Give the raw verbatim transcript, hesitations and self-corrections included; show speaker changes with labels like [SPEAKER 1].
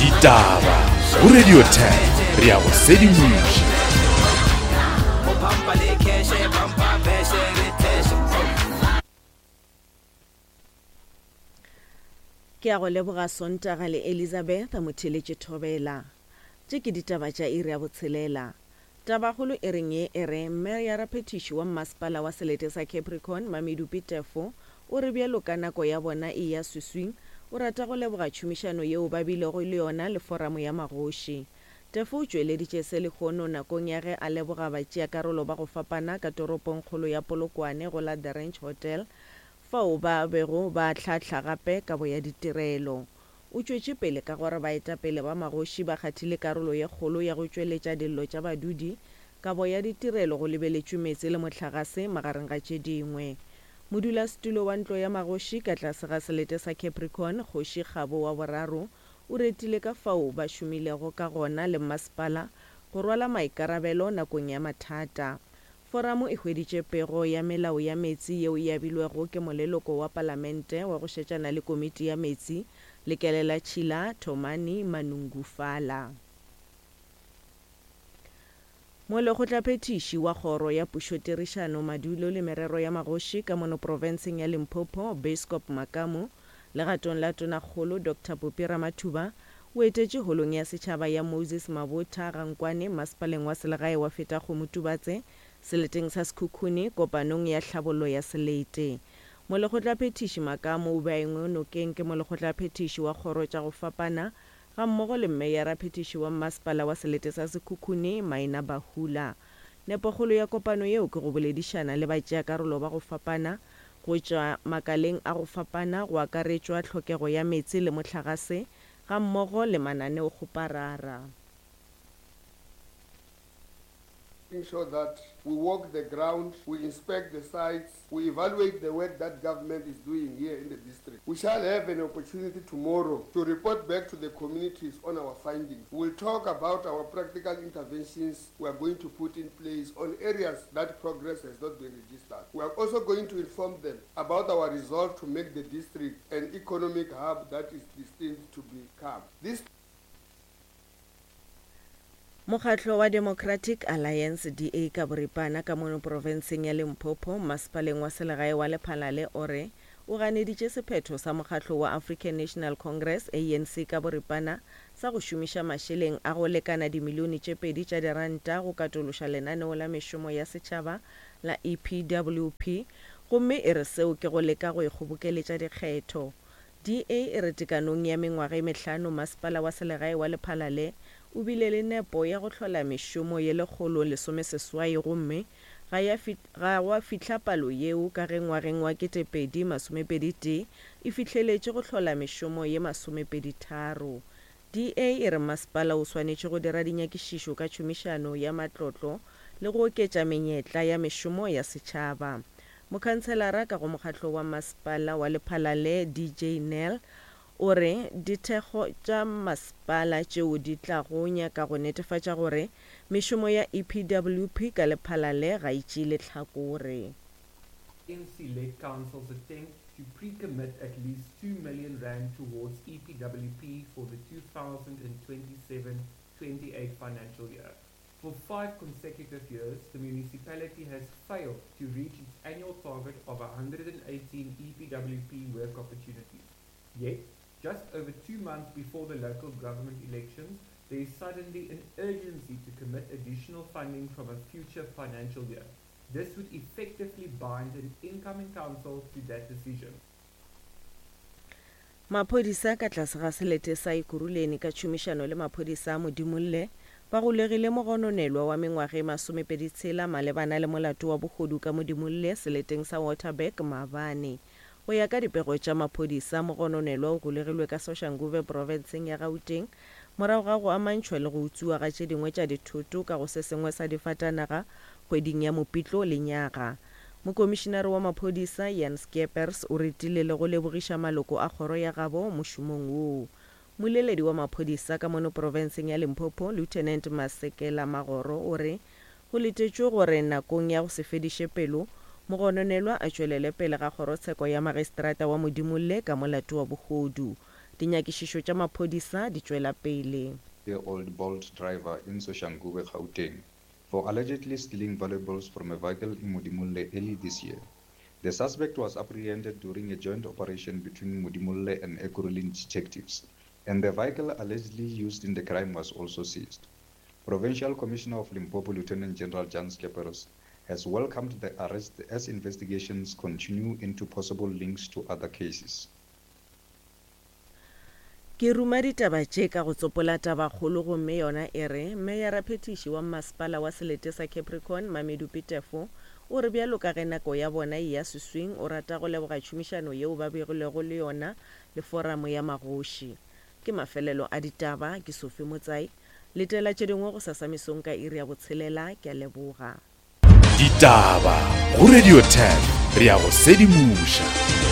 [SPEAKER 1] Ditaba go Radio ten re a go sedimoša.
[SPEAKER 2] Ke a go leboga Sontaga le Elizabeth Motheletše Thobela. Tše ke ditaba tša iri ya botshelela. Tabagolo e reng ye e re mme ya raphethiši wa mmasepala wa selete sa Capricorn Mamedu Pitefo o re bjalo ka nako ya bona e ya suswing o rata go leboga tšhomišano yeo ba bilego le yona le foramo ya magoši. Tefo o tšweleditše selekgono nakong ya ge a leboga batšeakarolo ba go fapana ka toropong kgolo ya Polokwane go la The Range Hotel fao ba bego ba tlhatlha gape ka bo ya ditirelo. O tšwetše pele ka gore baetapele ba magoši ba kgathile karolo ye kgolo ya go tšweletša dillo tša badudi ka bo ya ditirelo go lebeletšwe metsi le mohlagase magareng ga tše dingwe. Modulasetulo wa ntlo ya magoši ka tlase ga selete sa Capricorn Kgoši Kgabo wa boraro o retile ka fao ba šomilego ka gona le mmasepala go rwala maikarabelo nakong ya mathata. Foramo e hweditše pego ya melao ya metsi yeo e abilwego ke moleloko wa palamente wa go šetšana le komiti ya metsi Lekelela Tšhila Thomani Manungufala. Molekgotlaphethiši wa kgoro ya pušotirišano madulo le merero ya magoši ka mono provenseng ya Limpopo Biskop Makamo legatong la tonakgolo Doctor Popi Ramathuba o etetše holong ya setšhaba ya Moses Mabotha Rankwane masepaleng wa selegae wa Fetakgomo Tubatse seleteng sa Sekhukhune kopanong ya tlhabollo ya selete. Molekgotlaphethiši Makamo o baengwe nokeng ke molekgotlaphethiši wa kgoro tša go fapana ga mmogo le mmeyaraphethiši wa mmasepala wa selete sa Sekhukhune Maina Bahula. Nepokgolo ya kopano yeo ke go boledišana le batšeakarolo ba go fapana go tšwa makaleng a go fapana go akaretšwa tlhokego ya metsi le mohlagase ga mmogo le mananeo go parara.
[SPEAKER 3] Ensure that we walk the ground, we inspect the sites, we evaluate the work that government is doing here in the district. We shall have an opportunity tomorrow to report back to the communities on our findings. We'll talk about our practical interventions we are going to put in place on areas that progress has not been registered. We are also going to inform them about our resolve to make the district an economic hub that is destined to become. This
[SPEAKER 2] Mokgatlo wa Democratic Alliance D A ka boripana ka mono provenseng ya Limpopo masepaleng wa selegae wa Lephalale ore o ganeditše sephetho sa mokgatlo wa African National Congress A N C ka boripana sa go šomiša mašeleng a go lekana dimilione tše pedi tša diranta go katološa lenaneo la mešomo ya setšhaba la E P W P gomme e re seo ke go leka go ikgobokeletša dikgetho. D A e re tekanong ya mengwaga e mehlano masepala wa selegae wa Lephalale o bile le nepo ya go hlola mešomo ye lekgolo lesome seswai gomme ga ya ga wa fihla palo yeo ka ge ngwageng wa ketepedi masomepedi tee e fitlheletše go hlola mešomo ye masomepedi tharo. D A e re masepala o swanetše go dira dinyakišišo ka tšhomišano ya matlotlo le go oketša menyetla ya mešomo ya setšhaba. Mokhanselara ka go mokgatlo wa masepala wa Lephalale D J Nel o re dithekgo tša masepala tšeo di tla go nyaka go netefatša gore mešomo ya E P W P ka Lephalale ga itše lehlakore.
[SPEAKER 4] A N C-led council's attempt to pre-commit at least two million rand towards E P W P for the two thousand twenty-seven twenty-eight financial year. For five consecutive years, the municipality has failed to reach its annual target of one hundred eighteen E P W P work opportunities. Yet, just over two months before the local government elections, there is suddenly an urgency to commit additional funding from a future financial year. This would effectively bind an incoming council to that decision.
[SPEAKER 2] Maphodisa ka tlase ga selete sa Ekurhuleni ka tšhomišano le maphodisa a Modimolle ba golegile mogononelwa wa mengwaga e masomepedi tshela malebana le molato wa bogodu ka Modimolle seleteng sa Waterberg Mabane. Go ya ka dipego tša maphodisa mogononelwa o golegilwe ka Soshanguve provenseng ya Gauteng morago ga go amantšhwa le go utswiwa ga tše dingwe tša dithoto ka go se sengwe sa difatanaga kgweding ya Mopitlo le nyaga. Mokomišinare wa maphodisa Jan Skeepers o retile le go lebogiša maloko a kgoro ya gabo mošomong woo. Moleledi wa maphodisa ka mono provenseng ya Limpopo Lieutenant Masekela Magoro o re go letetšwe gore nakong ya go se fediše pelo mogononelwa a tšwelele pele ga kgorotsheko ya magistrata wa Modimolle ka molato wa bogodu. dinyakišišo tša maphodisa di tšwela pele.
[SPEAKER 5] Old Bolt driver in Soshanguve, Gauteng, for allegedly stealing valuables from a vehicle in Modimolle early this year. The suspect was apprehended during a joint operation between Modimolle and Ekurhuleni detectives, and the vehicle allegedly used in the crime was also seized. Provincial Commissioner of Limpopo, Lieutenant General Jan Skeperos, has welcomed the arrest as investigations continue into possible links to other cases.
[SPEAKER 2] Ke ruma ditaba tše ka go tsopola taba kgolo gomme yona e re meyara phetiši wa masepala wa selete sa Capricorn Mamedu Pitefo o re bjalo ka ge nako ya bona e ya seswing o rata go leboga tšhomišano yeo ba begilego le yona le foramo ya magoši. Ke mafelelo a ditaba ke Sophie Motsai letela tše dingwe go sasamisong ka iri ya botshelela ke a leboga.
[SPEAKER 1] Ditaba go Radio ten re ya go sedimoša.